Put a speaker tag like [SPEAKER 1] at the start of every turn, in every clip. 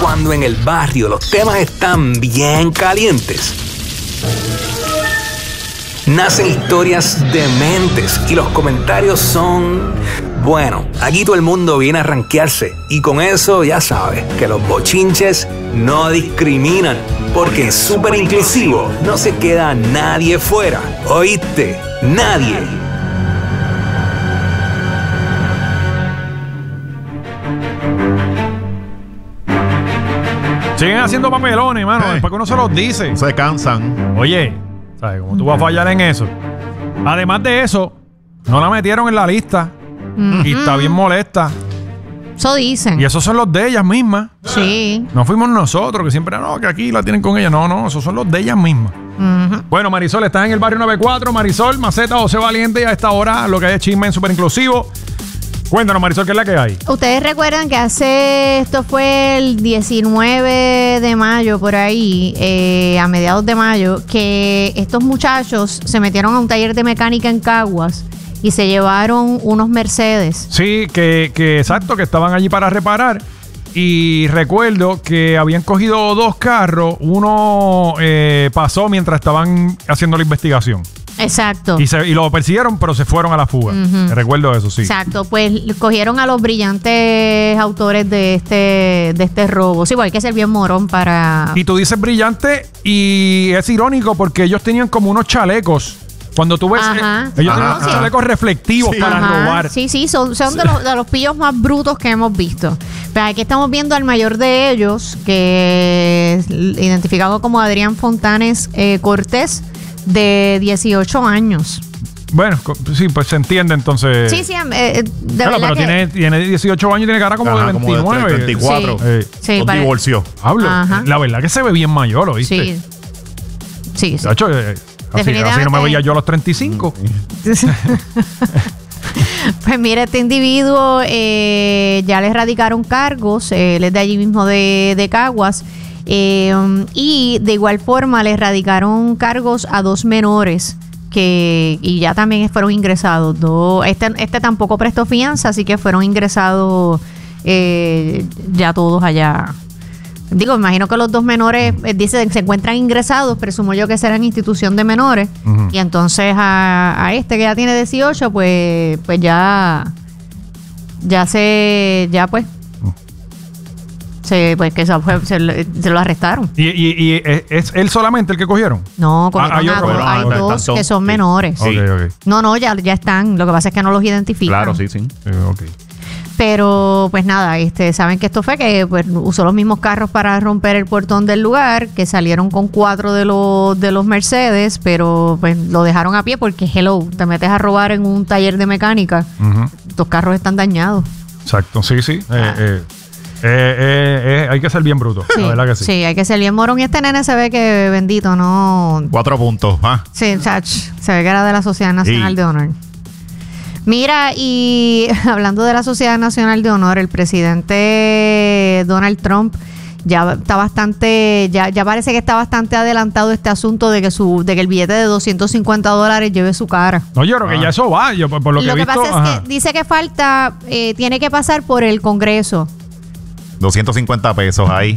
[SPEAKER 1] cuando en el barrio los temas están bien calientes, nacen historias dementes y los comentarios son... Bueno, aquí todo el mundo viene a rankearse y con eso ya sabes que los bochinches no discriminan, porque en Súper Inclusivo no se queda nadie fuera. ¿Oíste? Nadie.
[SPEAKER 2] Siguen haciendo papelones, mano. Después que uno se los dice.
[SPEAKER 3] Se cansan.
[SPEAKER 2] Oye, ¿sabes cómo tú vas a fallar en eso? Además de eso, no la metieron en la lista. Y está bien molesta.
[SPEAKER 4] Eso dicen.
[SPEAKER 2] Y esos son los de ellas mismas.
[SPEAKER 4] Sí.
[SPEAKER 2] No fuimos nosotros, que siempre, no, que aquí la tienen con ella. No, esos son los de ellas mismas. Bueno, Marisol, estás en el barrio 94. Marisol, Maceta, José Valiente, y a esta hora lo que hay es chisme en Súper Inclusivo. Cuéntanos, Marisol, ¿qué es la que hay?
[SPEAKER 4] Ustedes recuerdan que esto fue el 19 de mayo, por ahí, a mediados de mayo, que estos muchachos se metieron a un taller de mecánica en Caguas y se llevaron unos Mercedes.
[SPEAKER 2] Sí, que exacto, que estaban allí para reparar. Y recuerdo que habían cogido 2 carros. Uno pasó mientras estaban haciendo la investigación.
[SPEAKER 4] Exacto.
[SPEAKER 2] Y lo persiguieron, pero se fueron a la fuga. Recuerdo eso, sí.
[SPEAKER 4] Exacto. Pues cogieron a los brillantes autores de este robo. Sí, pues hay que ser bien morón para...
[SPEAKER 2] Y tú dices brillante y es irónico porque ellos tenían como unos chalecos. Cuando tú ves, ellos tienen unos chalecos reflectivos para robar.
[SPEAKER 4] Sí, son de los pillos más brutos que hemos visto. Pero aquí estamos viendo al mayor de ellos, que es identificado como Adrián Fontanes Cortés, de 18 años.
[SPEAKER 2] Bueno, sí, pues se entiende entonces.
[SPEAKER 4] Sí, de verdad
[SPEAKER 2] pero
[SPEAKER 4] que...
[SPEAKER 2] tiene 18 años y tiene cara como de 29.
[SPEAKER 3] Como de 34.
[SPEAKER 4] Sí,
[SPEAKER 3] divorció.
[SPEAKER 2] Hablo. La verdad que se ve bien mayor, ¿oíste?
[SPEAKER 4] Sí.
[SPEAKER 2] De hecho, así no me veía yo a los 35.
[SPEAKER 4] Pues mira, este individuo ya le radicaron cargos, él es de allí mismo de Caguas, y de igual forma le radicaron cargos a 2 menores y ya también fueron ingresados. Este tampoco prestó fianza, así que fueron ingresados ya todos allá. Digo, imagino que los 2 menores dicen se encuentran ingresados, presumo yo que serán institución de menores. Y entonces a este que ya tiene 18, pues se lo arrestaron.
[SPEAKER 2] ¿Y es él solamente el que cogieron?
[SPEAKER 4] No, hay 2 que son menores.
[SPEAKER 2] Sí. Okay.
[SPEAKER 4] No, ya están. Lo que pasa es que no los identifican.
[SPEAKER 3] Claro, sí.
[SPEAKER 2] Okay.
[SPEAKER 4] Pero pues nada, saben que esto fue que pues usó los mismos carros para romper el portón del lugar, que salieron con 4 de los Mercedes, pero pues lo dejaron a pie porque hello, te metes a robar en un taller de mecánica, tus carros están dañados.
[SPEAKER 2] Exacto, sí. Hay que ser bien bruto, la verdad que sí.
[SPEAKER 4] Sí, hay que ser bien morón. Y este nene se ve que bendito, no...
[SPEAKER 3] 4 puntos,
[SPEAKER 4] Sí, se ve que era de la Sociedad Nacional de Honor. Mira, y hablando de la Sociedad Nacional de Honor, el presidente Donald Trump ya está bastante, ya parece que está bastante adelantado este asunto de que el billete de $250 lleve su cara.
[SPEAKER 2] No, yo creo que ya eso va. Yo, por lo que he visto,
[SPEAKER 4] pasa es que dice que falta, tiene que pasar por el Congreso.
[SPEAKER 3] 250 pesos ahí.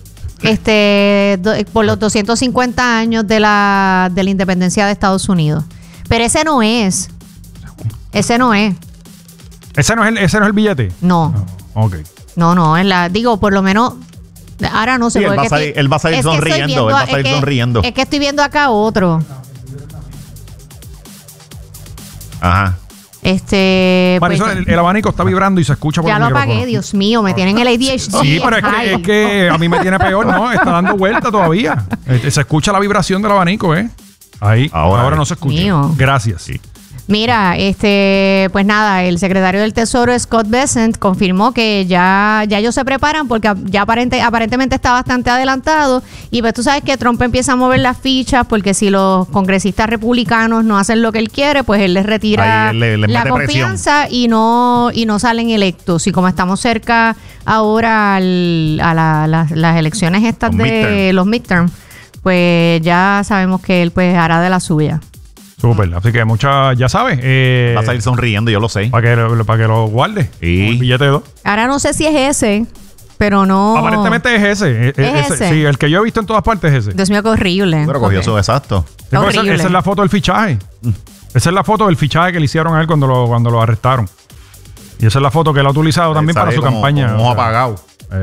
[SPEAKER 4] Por los 250 años de la independencia de Estados Unidos. Pero ese no es. ¿Ese no es el billete? No.
[SPEAKER 2] Ok.
[SPEAKER 4] No, digo, por lo menos, ahora no sé.
[SPEAKER 3] Sí, él va a salir sonriendo.
[SPEAKER 4] Es que estoy viendo acá otro.
[SPEAKER 3] Ajá.
[SPEAKER 2] Marisol, el abanico está vibrando y se escucha por el micrófono.
[SPEAKER 4] Ya lo apagué, Dios mío, me tienen el ADHD.
[SPEAKER 2] Sí, pero es que a mí me tiene peor, ¿no? Está dando vuelta todavía. Se escucha la vibración del abanico, ¿eh? Ahí, ahora no se escucha. Mío. Gracias. Sí.
[SPEAKER 4] Mira, pues nada, el secretario del Tesoro, Scott Bessent, confirmó que ya ellos se preparan porque ya aparentemente está bastante adelantado. Y pues tú sabes que Trump empieza a mover las fichas porque si los congresistas republicanos no hacen lo que él quiere, pues él les retira la confianza y no salen electos. Y como estamos cerca ahora a las elecciones estas de los midterm, pues ya sabemos que él pues hará de la suya.
[SPEAKER 2] Súper, así que ya sabes.
[SPEAKER 3] Va a salir sonriendo, yo lo sé.
[SPEAKER 2] Para que lo guarde.
[SPEAKER 3] Sí.
[SPEAKER 2] Un billete de 2.
[SPEAKER 4] Ahora no sé si es ese, Pero no.
[SPEAKER 2] Aparentemente es ese.
[SPEAKER 4] ¿Es ese?
[SPEAKER 2] Sí, el que yo he visto en todas partes es ese.
[SPEAKER 4] Dios mío, qué horrible.
[SPEAKER 3] Pero cogió eso exacto.
[SPEAKER 2] Sí, pues
[SPEAKER 4] horrible.
[SPEAKER 2] esa es la foto del fichaje. Esa es la foto del fichaje que le hicieron a él cuando lo arrestaron. Y esa es la foto que él ha utilizado también para su campaña.
[SPEAKER 3] Como apagado.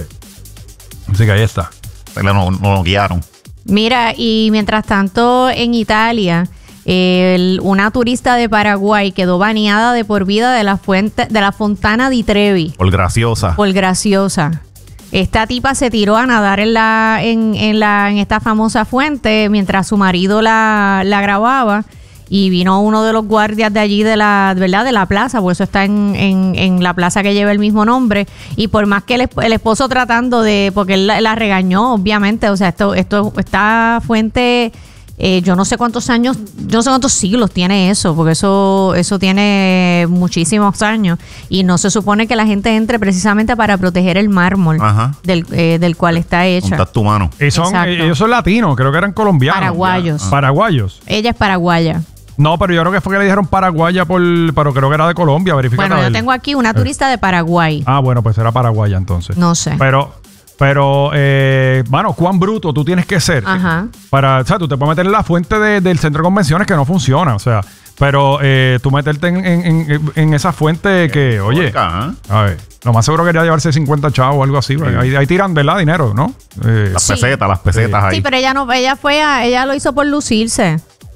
[SPEAKER 2] Así que ahí está.
[SPEAKER 3] Lo guiaron.
[SPEAKER 4] Mira, y mientras tanto en Italia, una turista de Paraguay quedó baneada de por vida de la Fontana di Trevi.
[SPEAKER 3] Por graciosa.
[SPEAKER 4] Por graciosa. Esta tipa se tiró a nadar en esta famosa fuente mientras su marido la grababa. Y vino uno de los guardias de allí de la plaza, por eso está en la plaza que lleva el mismo nombre. Y por más que el esposo tratando porque él la regañó, obviamente, o sea, esta fuente, yo no sé cuántos siglos tiene eso, porque eso tiene muchísimos años. Y no se supone que la gente entre precisamente para proteger el mármol del cual está hecha.
[SPEAKER 3] Contacto humano.
[SPEAKER 2] Ellos son latinos, creo que eran colombianos.
[SPEAKER 4] Paraguayos.
[SPEAKER 2] Paraguayos.
[SPEAKER 4] Ella es paraguaya.
[SPEAKER 2] No, pero yo creo que fue que le dijeron paraguaya pero creo que era de Colombia, verifica.
[SPEAKER 4] Bueno, yo tengo aquí una turista de Paraguay.
[SPEAKER 2] Ah, bueno, pues era paraguaya entonces.
[SPEAKER 4] No sé.
[SPEAKER 2] Pero, mano, cuán bruto tú tienes que ser.
[SPEAKER 4] Ajá.
[SPEAKER 2] O sea, tú te puedes meter en la fuente del centro de convenciones que no funciona, o sea, pero tú meterte en esa fuente que, oye, a ver, lo más seguro quería llevarse 50 chavos o algo así. Sí. Ahí tiran, ¿verdad? Dinero, ¿no?
[SPEAKER 3] Las pesetas ahí.
[SPEAKER 4] Sí, pero ella lo hizo por lucirse.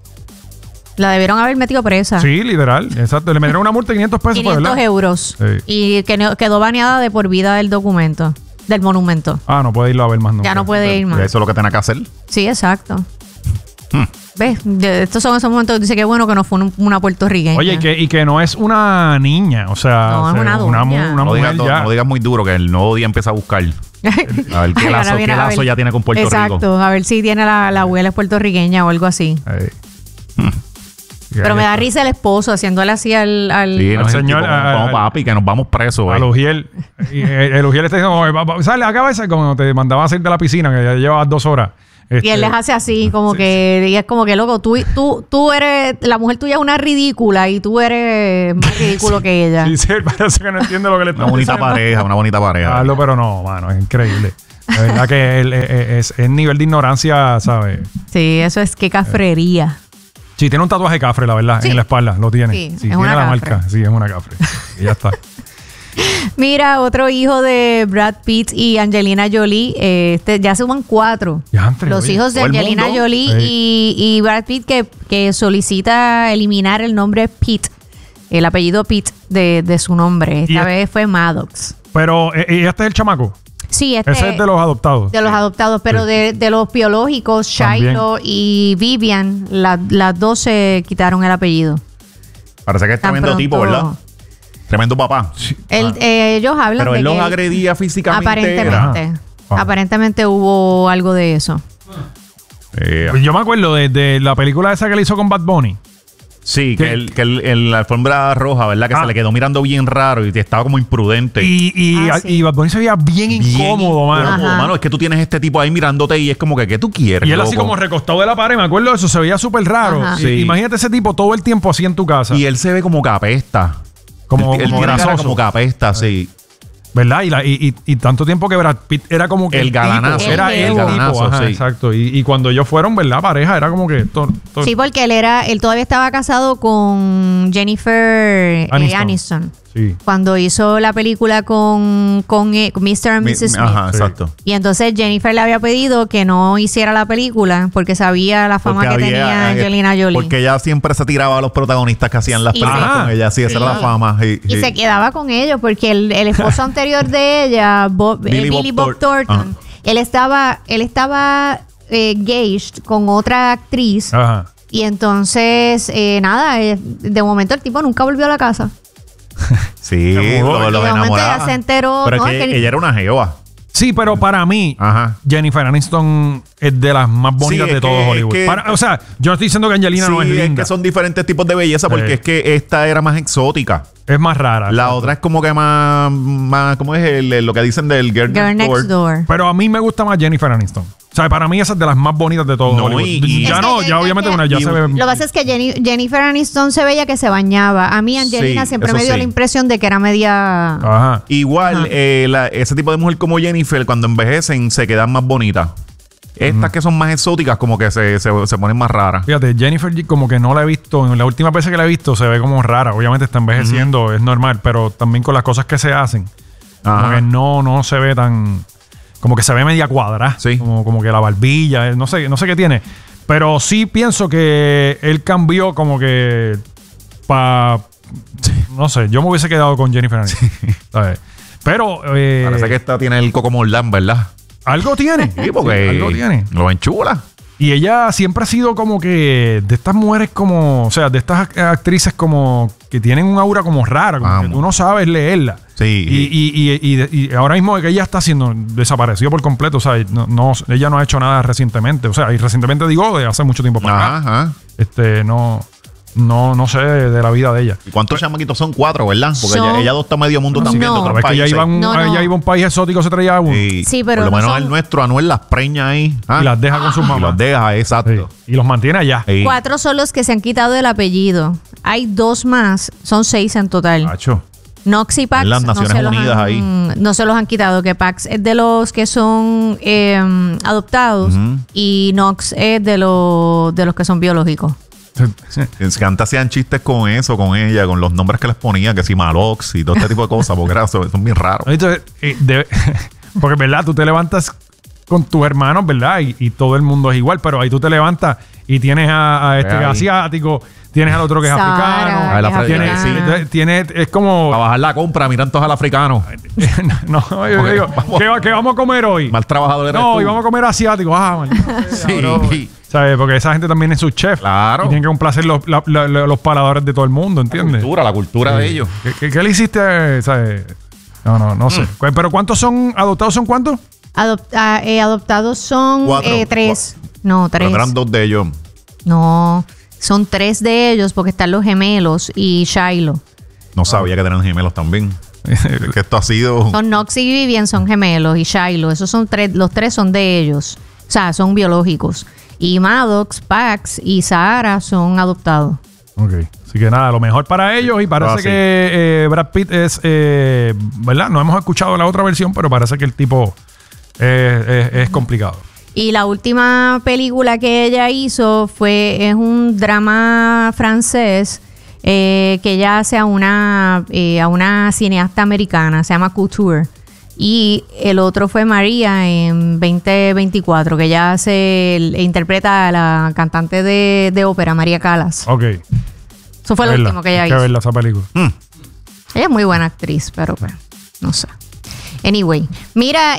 [SPEAKER 4] La debieron haber metido presa.
[SPEAKER 2] Sí, literal, exacto. Le metieron una multa de 500 pesos.
[SPEAKER 4] 500 euros. Sí. Y quedó baneada de por vida del documento, del monumento.
[SPEAKER 2] Ah, no puede irlo a ver más nunca.
[SPEAKER 4] Ya no puede ir más.
[SPEAKER 3] Eso es lo que tenía que hacer.
[SPEAKER 4] Sí, exacto. ¿Ves? Estos son esos momentos que dice que bueno que no fue una puertorriqueña.
[SPEAKER 2] Oye, y que no es una niña, o sea...
[SPEAKER 4] No, es una doña.
[SPEAKER 3] No digas muy duro, que el nuevo día empieza a buscar. A ver qué lazo ya tiene con Puerto Rico.
[SPEAKER 4] Exacto, a ver si tiene la abuela es puertorriqueña o algo así. Pero me da risa el esposo haciéndole así al
[SPEAKER 2] señor.
[SPEAKER 3] Como papi, que nos vamos presos.
[SPEAKER 2] Al Ujiel. El Ujiel está diciendo, sale a cabeza como te mandaba a salir de la piscina, que ya llevabas 2 horas.
[SPEAKER 4] Y él les hace así, como que, y es como que, loco, tú eres, la mujer tuya es una ridícula y tú eres más ridículo que ella.
[SPEAKER 2] Sí, parece que no entiende lo que le está
[SPEAKER 3] diciendo. Una bonita pareja.
[SPEAKER 2] Carlos, pero no, mano, es increíble. La verdad que es nivel de ignorancia, ¿sabes?
[SPEAKER 4] Sí, eso es que cafrería.
[SPEAKER 2] Sí, tiene un tatuaje de cafre, la verdad, en la espalda, lo tiene. Sí,
[SPEAKER 4] es
[SPEAKER 2] tiene
[SPEAKER 4] una
[SPEAKER 2] la
[SPEAKER 4] cafre.
[SPEAKER 2] marca. Sí, es una cafre. Y ya está.
[SPEAKER 4] Mira, otro hijo de Brad Pitt y Angelina Jolie, ya suman 4. Los hijos de Angelina Jolie y Brad Pitt que solicita eliminar el nombre Pitt, el apellido Pitt de su nombre. Esta vez fue Maddox.
[SPEAKER 2] Pero, ¿y este es el chamaco?
[SPEAKER 4] Sí,
[SPEAKER 2] ese es de los adoptados.
[SPEAKER 4] De los adoptados, pero de los biológicos, Shiloh y Vivian, las dos se quitaron el apellido.
[SPEAKER 3] Parece que es tremendo tipo, ¿verdad? Tremendo papá. Sí.
[SPEAKER 4] Ellos hablan
[SPEAKER 3] pero
[SPEAKER 4] de
[SPEAKER 3] él
[SPEAKER 4] que
[SPEAKER 3] los agredía físicamente.
[SPEAKER 4] Aparentemente. Aparentemente hubo algo de eso.
[SPEAKER 2] Yo me acuerdo de la película esa que le hizo con Bad Bunny.
[SPEAKER 3] Sí, que la alfombra roja, ¿verdad? Que se le quedó mirando bien raro y estaba como imprudente.
[SPEAKER 2] Y Bad Bunny se veía bien incómodo, mano.
[SPEAKER 3] Mano, es que tú tienes este tipo ahí mirándote y es como que, ¿qué tú quieres?
[SPEAKER 2] Y él así como recostado de la pared, me acuerdo de eso, se veía súper raro. Sí. Imagínate ese tipo todo el tiempo así en tu casa.
[SPEAKER 3] Y él se ve como que apesta.
[SPEAKER 2] Como
[SPEAKER 3] grasoso. Como que apesta, sí.
[SPEAKER 2] ¿Verdad? Y tanto tiempo que Brad Pitt era como que
[SPEAKER 3] el galanazo.
[SPEAKER 2] Era el galanazo, tipo. Ajá, sí. Exacto. Y cuando ellos fueron, ¿verdad? Pareja, era como que...
[SPEAKER 4] Sí, porque él todavía estaba casado con Jennifer Aniston. Sí. Cuando hizo la película con Mr. and Mrs. Smith.
[SPEAKER 3] Ajá, exacto.
[SPEAKER 4] Y entonces Jennifer le había pedido que no hiciera la película porque sabía la fama que tenía Angelina Jolie.
[SPEAKER 3] Porque ella siempre se tiraba a los protagonistas que hacían las películas con ella. Sí, esa era la fama.
[SPEAKER 4] Y se quedaba con ellos porque el esposo anterior de ella, Billy Bob Thornton, él estaba engaged con otra actriz.
[SPEAKER 2] Ajá.
[SPEAKER 4] Y entonces, de momento el tipo nunca volvió a la casa.
[SPEAKER 3] Sí, lo
[SPEAKER 4] enamoraba. Ella se enteró.
[SPEAKER 3] Pero es que ella era una jeova.
[SPEAKER 2] Sí, pero para mí, Jennifer Aniston es de las más bonitas de todo Hollywood. O sea, yo no estoy diciendo que Angelina no es linda.
[SPEAKER 3] Es que son diferentes tipos de belleza porque es que esta era más exótica.
[SPEAKER 2] Es más rara.
[SPEAKER 3] La otra es como que más ¿cómo es lo que dicen del Girl
[SPEAKER 4] Next Door?
[SPEAKER 2] Pero a mí me gusta más Jennifer Aniston. O sea, para mí esa es de las más bonitas de todo
[SPEAKER 3] No,
[SPEAKER 2] Hollywood.
[SPEAKER 3] y-
[SPEAKER 2] ya
[SPEAKER 4] Es
[SPEAKER 2] no,
[SPEAKER 4] que-
[SPEAKER 2] ya
[SPEAKER 4] es
[SPEAKER 2] obviamente
[SPEAKER 4] que-
[SPEAKER 2] una ya se ve.
[SPEAKER 4] Lo que pasa es que Jennifer Aniston se veía que se bañaba. A mí Angelina
[SPEAKER 3] Sí,
[SPEAKER 4] siempre
[SPEAKER 3] eso
[SPEAKER 4] me dio
[SPEAKER 3] sí.
[SPEAKER 4] la impresión de que era media...
[SPEAKER 2] Ajá.
[SPEAKER 3] Igual, ese tipo de mujer como Jennifer, cuando envejecen, se quedan más bonitas. Estas que son más exóticas, como que se ponen más raras.
[SPEAKER 2] Fíjate, Jennifer G como que no la he visto, en la última vez que la he visto se ve como rara. Obviamente está envejeciendo, es normal, pero también con las cosas que se hacen, como
[SPEAKER 3] Ajá.
[SPEAKER 2] que no se ve tan... Como que se ve media cuadra.
[SPEAKER 3] Sí.
[SPEAKER 2] Como que la barbilla, no sé qué tiene. Pero sí pienso que él cambió como que no sé, yo me hubiese quedado con Jennifer Aniston. ¿Sabes? Pero
[SPEAKER 3] Parece que esta tiene el Coco Morlán, ¿verdad?
[SPEAKER 2] algo tiene.
[SPEAKER 3] Sí, porque
[SPEAKER 2] Algo tiene.
[SPEAKER 3] lo enchula.
[SPEAKER 2] Y ella siempre ha sido como que de estas mujeres como, o sea, de estas actrices como que tienen un aura como rara, como que
[SPEAKER 3] Vamos.
[SPEAKER 2] tú no sabes leerla.
[SPEAKER 3] Sí.
[SPEAKER 2] Y ahora mismo que ella está siendo desapareció por completo, o sea, ella no ha hecho nada recientemente, o sea, y recientemente digo de hace mucho tiempo para acá.
[SPEAKER 3] Ajá.
[SPEAKER 2] No sé de la vida de ella.
[SPEAKER 3] ¿Y cuántos chamaquitos son? 4, ¿verdad? Porque
[SPEAKER 4] Son-
[SPEAKER 3] ella adopta medio mundo también.
[SPEAKER 4] No.
[SPEAKER 3] de otros
[SPEAKER 2] Sabes que ella
[SPEAKER 3] países.
[SPEAKER 2] iba,
[SPEAKER 4] No.
[SPEAKER 2] ella iba a un país exótico, se traía uno
[SPEAKER 4] Sí, pero
[SPEAKER 3] por lo
[SPEAKER 4] no
[SPEAKER 3] menos
[SPEAKER 4] son-
[SPEAKER 3] el nuestro, Anuel, las preña ahí.
[SPEAKER 2] y las deja con sus
[SPEAKER 3] Y
[SPEAKER 2] mamás.
[SPEAKER 3] los deja, exacto.
[SPEAKER 2] Sí, y los mantiene allá.
[SPEAKER 3] Sí.
[SPEAKER 4] 4 son los que se han quitado el apellido. Hay 2 más, son 6 en total.
[SPEAKER 2] Macho.
[SPEAKER 4] Nox y Pax
[SPEAKER 3] En las Naciones
[SPEAKER 4] se los
[SPEAKER 3] Unidas
[SPEAKER 4] han-
[SPEAKER 3] ahí.
[SPEAKER 4] no se los han quitado, que Pax es de los que son adoptados y Nox es de los que son biológicos.
[SPEAKER 3] Es que antes hacían chistes con eso, con ella, con los nombres que les ponía, que si Malox y todo este tipo de cosas, porque son bien raros.
[SPEAKER 2] Entonces, porque, ¿verdad? Tú te levantas con tus hermanos, ¿verdad? Y todo el mundo es igual, pero ahí tú te levantas y tienes a este
[SPEAKER 3] Ahí.
[SPEAKER 2] asiático, tienes al otro que es
[SPEAKER 4] Sara,
[SPEAKER 2] africano.
[SPEAKER 3] que es
[SPEAKER 2] Tienes,
[SPEAKER 4] africana.
[SPEAKER 2] es como...
[SPEAKER 3] Para bajar la compra, miran todos al africano.
[SPEAKER 2] no, yo digo, ¿qué vamos a comer hoy?
[SPEAKER 3] Mal trabajador eres
[SPEAKER 2] No,
[SPEAKER 3] tú.
[SPEAKER 2] y vamos a comer asiático.
[SPEAKER 3] Sí.
[SPEAKER 2] ¿Sabes? Porque esa gente también es su chef.
[SPEAKER 3] Claro.
[SPEAKER 2] Y tienen que complacer los paladores de todo el mundo, ¿entiendes?
[SPEAKER 3] La cultura de ellos.
[SPEAKER 2] ¿Qué le hiciste? ¿Sabes? No sé. ¿Pero cuántos son adoptados? ¿Son cuántos?
[SPEAKER 4] Adoptados son
[SPEAKER 3] 4.
[SPEAKER 4] 3. No, 3.
[SPEAKER 3] Pero eran 2 de ellos.
[SPEAKER 4] No, son 3 de ellos porque están los gemelos y Shiloh.
[SPEAKER 3] No sabía que tenían gemelos también. Que esto ha sido...
[SPEAKER 4] Son Nox y Vivian son gemelos y Shiloh. Esos son 3, los 3 son de ellos. O sea, son biológicos. Y Maddox, Pax y Sahara son adoptados.
[SPEAKER 2] Ok. Así que nada, lo mejor para ellos. Y parece
[SPEAKER 3] sí.
[SPEAKER 2] que Brad Pitt es, ¿verdad? No hemos escuchado la otra versión, pero parece que el tipo es complicado.
[SPEAKER 4] Y la última película que ella hizo es un drama francés que ella hace a una cineasta americana, se llama Couture. Y el otro fue María en 2024, que ella interpreta a la cantante de ópera, María Callas.
[SPEAKER 2] Ok.
[SPEAKER 4] Eso fue lo último que ella
[SPEAKER 2] Hay que
[SPEAKER 4] hizo.
[SPEAKER 2] verla esa película.
[SPEAKER 4] Ella es muy buena actriz, pero pues, no sé. Anyway, mira,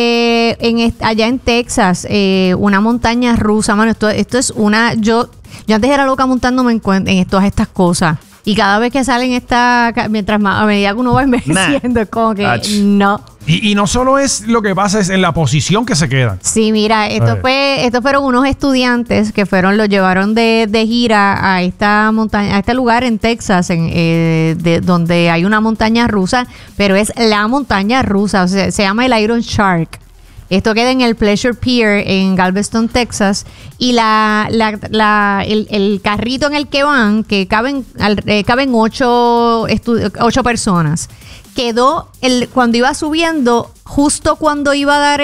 [SPEAKER 4] allá en Texas, una montaña rusa, mano, esto es una... Yo antes era loca montándome en todas estas cosas. Y cada vez que salen mientras más, a medida que uno va envejeciendo, es como que
[SPEAKER 3] Ach.
[SPEAKER 4] no.
[SPEAKER 2] Y no solo es lo que pasa, es en la posición que se quedan.
[SPEAKER 4] Sí, mira, estos fueron unos estudiantes que los llevaron de gira a esta montaña, a este lugar en Texas, donde hay una montaña rusa, pero es la montaña rusa, o sea, se llama el Iron Shark. Esto queda en el Pleasure Pier en Galveston, Texas, y el carrito en el que van, que caben 8 personas, quedó cuando iba subiendo, justo cuando iba a dar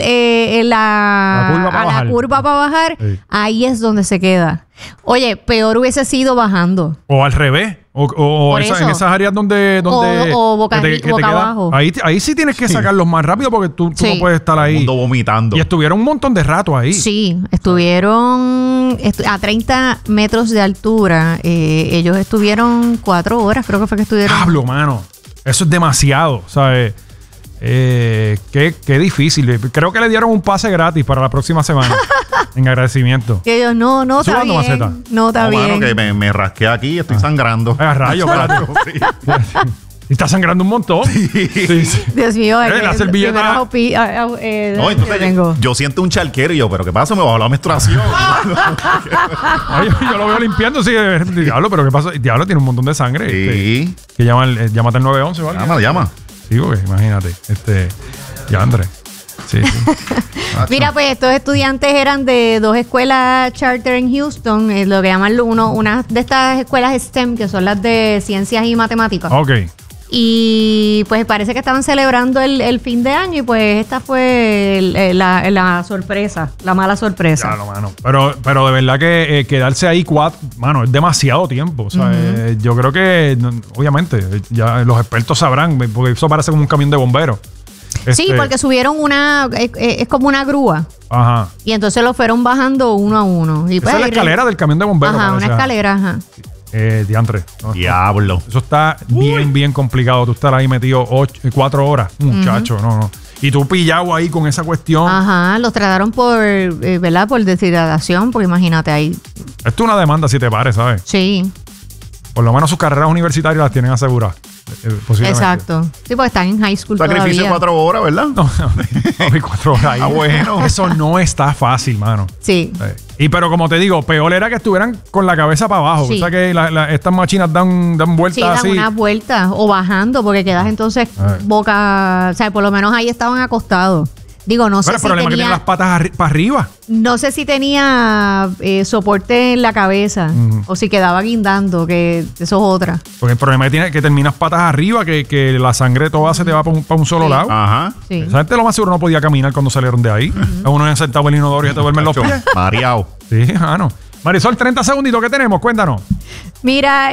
[SPEAKER 4] la curva para bajar,
[SPEAKER 2] Sí.
[SPEAKER 4] ahí es donde se queda. Oye, peor hubiese sido bajando.
[SPEAKER 2] O al revés. O
[SPEAKER 4] Por
[SPEAKER 2] en
[SPEAKER 4] eso.
[SPEAKER 2] esas áreas donde
[SPEAKER 4] O boca
[SPEAKER 2] que te
[SPEAKER 4] boca
[SPEAKER 2] quedan-
[SPEAKER 4] abajo.
[SPEAKER 2] Ahí sí tienes que sacarlos más rápido porque tú
[SPEAKER 4] Sí.
[SPEAKER 2] no puedes estar
[SPEAKER 3] El
[SPEAKER 2] ahí.
[SPEAKER 3] mundo vomitando.
[SPEAKER 2] Y estuvieron un montón de rato ahí.
[SPEAKER 4] Sí, estuvieron a 30 metros de altura. Ellos estuvieron 4 horas, creo que fue que estuvieron.
[SPEAKER 2] Diablo, mano. Eso es demasiado, ¿sabes? Qué difícil. Creo que le dieron un pase gratis para la próxima semana. En agradecimiento.
[SPEAKER 4] Que ellos, no, está
[SPEAKER 2] ¿Sudando,
[SPEAKER 4] bien.
[SPEAKER 2] Maceta?
[SPEAKER 4] No, está
[SPEAKER 3] No,
[SPEAKER 4] bien.
[SPEAKER 3] mano, que me rasqué aquí y estoy sangrando.
[SPEAKER 2] A rayo, espérate. Y está sangrando un montón. Sí, sí.
[SPEAKER 4] Dios mío,
[SPEAKER 2] La servilleta.
[SPEAKER 3] No, entonces
[SPEAKER 4] tengo.
[SPEAKER 3] yo siento un charquero y yo, ¿pero qué pasa? Me bajó la menstruación.
[SPEAKER 2] Ay, yo lo veo limpiando, sí. Diablo, pero ¿qué pasa? Diablo tiene un montón de sangre.
[SPEAKER 3] Sí.
[SPEAKER 2] Que llámate al 911, ¿vale?
[SPEAKER 3] Llama.
[SPEAKER 2] Sí, porque imagínate. Ya, Andrés. Sí.
[SPEAKER 4] Mira, pues estos estudiantes eran de 2 escuelas charter en Houston, lo que llaman una de estas escuelas STEM, que son las de ciencias y matemáticas.
[SPEAKER 2] Ok.
[SPEAKER 4] Y pues parece que estaban celebrando el fin de año y pues esta fue la sorpresa, la mala sorpresa.
[SPEAKER 2] Claro, mano. Pero de verdad que quedarse ahí mano, es demasiado tiempo. O sea, yo creo que, obviamente, ya los expertos sabrán, porque eso parece como un camión de bomberos.
[SPEAKER 4] Sí, porque subieron es como una grúa.
[SPEAKER 2] Ajá.
[SPEAKER 4] Y entonces lo fueron bajando uno a uno. Y pues,
[SPEAKER 2] esa es la escalera del camión de bomberos.
[SPEAKER 4] Ajá,
[SPEAKER 2] parece.
[SPEAKER 4] una escalera, ajá.
[SPEAKER 2] Diantre. No,
[SPEAKER 3] Diablo.
[SPEAKER 2] eso está bien complicado. Tú estar ahí metido 4 horas, muchacho. No. Y tú pillado ahí con esa cuestión.
[SPEAKER 4] Ajá, los trataron ¿verdad? Por deshidratación, porque imagínate ahí.
[SPEAKER 2] Esto es una demanda si te pares, ¿sabes?
[SPEAKER 4] Sí.
[SPEAKER 2] Por lo menos sus carreras universitarias las tienen aseguradas. Posiblemente.
[SPEAKER 4] Exacto. Sí, porque están en high school
[SPEAKER 3] Sacrificio
[SPEAKER 4] todavía.
[SPEAKER 3] 4 horas, ¿verdad?
[SPEAKER 2] No, 4 horas ahí.
[SPEAKER 3] Bueno.
[SPEAKER 2] Eso no está fácil, mano.
[SPEAKER 4] Sí.
[SPEAKER 2] Pero como te digo, peor era que estuvieran con la cabeza para abajo.
[SPEAKER 4] Sí.
[SPEAKER 2] O sea que estas máquinas dan vueltas
[SPEAKER 4] Sí, dan
[SPEAKER 2] así.
[SPEAKER 4] unas vueltas o bajando porque quedas entonces boca, o sea, por lo menos ahí estaban acostados. Digo, no sé
[SPEAKER 2] Pero el
[SPEAKER 4] si
[SPEAKER 2] problema es que tiene las patas para arriba.
[SPEAKER 4] no sé si tenía soporte en la cabeza o si quedaba guindando, que eso es otra.
[SPEAKER 2] Porque el problema es que terminas patas arriba, que la sangre toda se te va para un solo
[SPEAKER 4] Sí.
[SPEAKER 2] lado.
[SPEAKER 3] Ajá.
[SPEAKER 4] Sí.
[SPEAKER 2] Esa gente lo más seguro no podía caminar cuando salieron de ahí. Uno sentado en el inodoro y ya te duermen los pies.
[SPEAKER 3] Mareado.
[SPEAKER 2] Sí, no. Marisol, 30 segunditos, ¿qué tenemos? Cuéntanos.
[SPEAKER 4] Mira,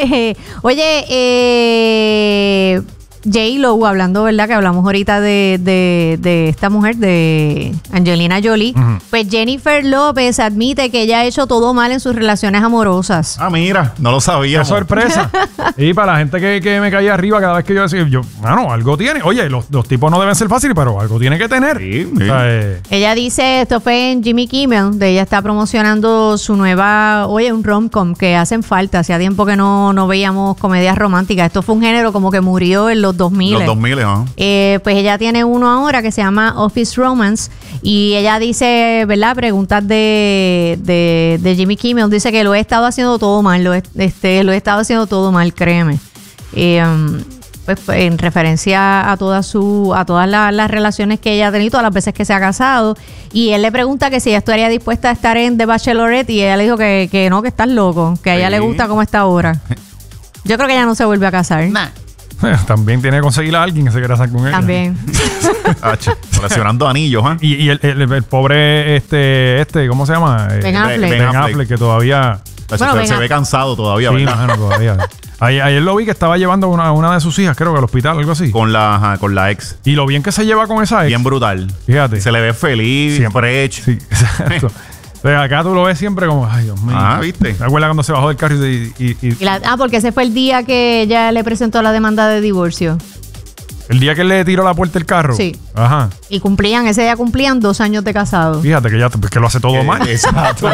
[SPEAKER 4] oye, J-Lo, hablando, ¿verdad? Que hablamos ahorita de esta mujer, de Angelina Jolie. Pues Jennifer López admite que ella ha hecho todo mal en sus relaciones amorosas.
[SPEAKER 3] Ah, mira, no lo sabía.
[SPEAKER 2] Qué sorpresa. Y para la gente que me caía arriba cada vez que yo decía, mano, algo tiene. Oye, los tipos no deben ser fáciles, pero algo tiene que tener.
[SPEAKER 3] Sí.
[SPEAKER 2] O sea,
[SPEAKER 4] Ella dice, esto fue en Jimmy Kimmel, ella está promocionando su nueva, un rom-com que hacen falta. Hacía tiempo que no veíamos comedias románticas. Esto fue un género como que murió en los 2000.
[SPEAKER 3] Los 2000, ¿no?
[SPEAKER 4] Pues ella tiene uno ahora que se llama Office Romance y ella dice, ¿verdad? Preguntas de Jimmy Kimmel, dice que lo he estado haciendo todo mal, lo he estado haciendo todo mal, créeme. Pues en referencia a todas las relaciones que ella ha tenido, todas las veces que se ha casado, y él le pregunta que si ella estaría dispuesta a estar en The Bachelorette y ella le dijo que no, que estás loco, que a ella le gusta cómo está ahora. Yo creo que ella no se vuelve a casar.
[SPEAKER 2] también tiene que conseguir a alguien que se quiera casar con ella.
[SPEAKER 4] También.
[SPEAKER 3] Coleccionando anillos, ¿eh?
[SPEAKER 2] Y el pobre, ¿cómo se llama?
[SPEAKER 4] Ben Affleck.
[SPEAKER 2] Ben Affleck, que todavía...
[SPEAKER 3] Se ve cansado todavía,
[SPEAKER 2] Sí,
[SPEAKER 3] ¿verdad?
[SPEAKER 2] mano, todavía. Ayer lo vi que estaba llevando a una de sus hijas, creo que al hospital, algo así.
[SPEAKER 3] Con la ex.
[SPEAKER 2] Y lo bien que se lleva con esa ex.
[SPEAKER 3] Bien brutal.
[SPEAKER 2] Fíjate.
[SPEAKER 3] Se le ve feliz, siempre hecho.
[SPEAKER 2] Sí, exacto. Pero acá tú lo ves siempre como, ay, Dios mío.
[SPEAKER 3] Ah, ¿viste?
[SPEAKER 2] Me acuerdo cuando se bajó del carro
[SPEAKER 4] Porque ese fue el día que ella le presentó la demanda de divorcio.
[SPEAKER 2] el día que él le tiró la puerta del carro.
[SPEAKER 4] Sí.
[SPEAKER 2] Ajá.
[SPEAKER 4] Y ese día cumplían 2 años de casado.
[SPEAKER 2] Fíjate que que lo hace todo mal.
[SPEAKER 3] Exacto.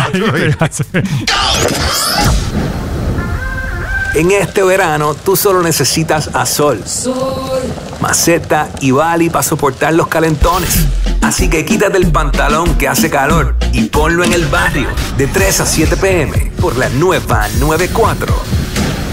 [SPEAKER 1] En este verano, tú solo necesitas a Sol, Maceta y Bali para soportar los calentones. Así que quítate el pantalón que hace calor y ponlo en el barrio de 3 a 7 p.m. por la nueva 94.